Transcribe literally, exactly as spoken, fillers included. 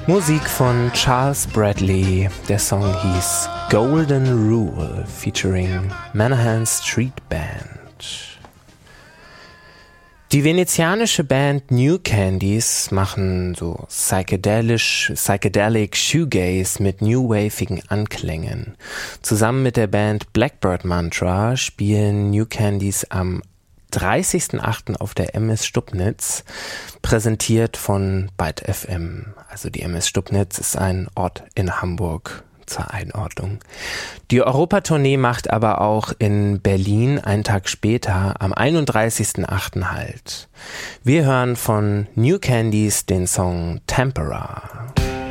Musik von Charles Bradley. Der Song hieß Golden Rule featuring Manahan Street Band. Die venezianische Band New Candies machen so psychedelisch, psychedelic Shoegaze mit new-wavigen Anklängen. Zusammen mit der Band Blackbird Mantra spielen New Candies am dreißigsten achten auf der M S Stubnitz, präsentiert von Byte F M. Also die M S Stubnitz ist ein Ort in Hamburg zur Einordnung. Die Europatournee macht aber auch in Berlin einen Tag später, am einunddreißigsten achten Halt. Wir hören von New Candies den Song Tempera.